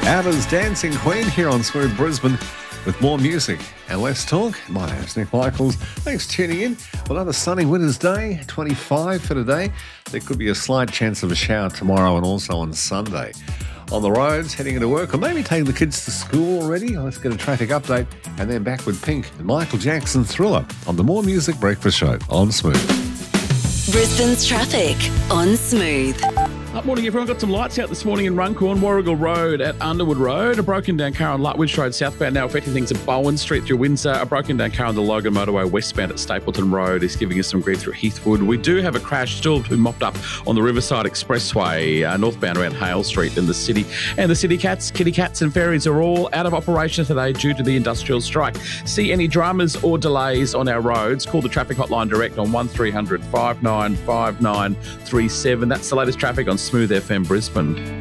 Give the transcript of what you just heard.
ABBA's Dancing Queen here on Smooth Brisbane with more music and less talk. My name's Nick Michaels. Thanks for tuning in. Another sunny winter's day, 25 for today. There could be a slight chance of a shower tomorrow and also on Sunday. On the roads, heading into work, or maybe taking the kids to school already. Let's get a traffic update and then back with Pink and Michael Jackson Thriller on the More Music Breakfast Show on Smooth. Brisbane's traffic on Smooth. Morning, everyone. Got some lights out this morning in Runcorn, Warrigal Road at Underwood Road. A broken down car on Lutwich Road southbound now affecting things at Bowen Street through Windsor. A broken down car on the Logan Motorway westbound at Stapleton Road is giving us some grief through Heathwood. We do have a crash still to be mopped up on the Riverside Expressway, northbound around Hale Street in the city. And the City Cats, Kitty Cats and ferries are all out of operation today due to the industrial strike. See any dramas or delays on our roads, call the traffic hotline direct on 1300 595937. That's the latest traffic on Smooth FM Brisbane.